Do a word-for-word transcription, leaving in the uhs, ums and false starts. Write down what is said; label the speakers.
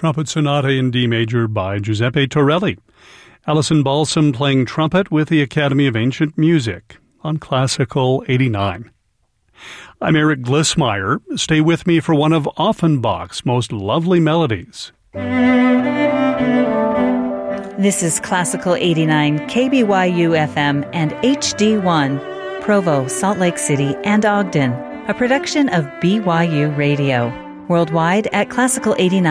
Speaker 1: Trumpet Sonata in D Major by Giuseppe Torelli. Alison Balsam playing trumpet with the Academy of Ancient Music on Classical eighty-nine. I'm Eric Glissmeyer. Stay with me for one of Offenbach's most lovely melodies.
Speaker 2: This is Classical eighty-nine, K B Y U F M and H D one, Provo, Salt Lake City, and Ogden, a production of B Y U Radio. Worldwide at classical eighty-nine.